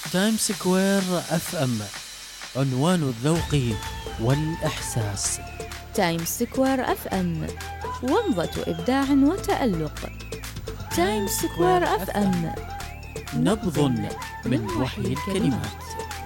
تايم سكوير اف ام، عنوان الذوق والإحساس. تايم سكوير اف ام، ومضة إبداع وتألق. تايم سكوير اف ام، نبض من وحي الكلمات.